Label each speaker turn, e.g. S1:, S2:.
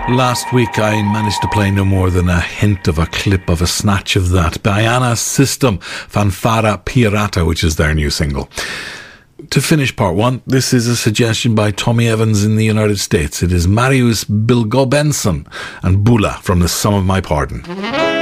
S1: Last week I managed to play no more than a hint of a clip of a snatch of that Diana System, Fanfara Pirata, which is their new single. To finish part one, this is a suggestion by Tommy Evans in the United States. It is Marius Bilgobenson and Bula from The Sum of My Pardon.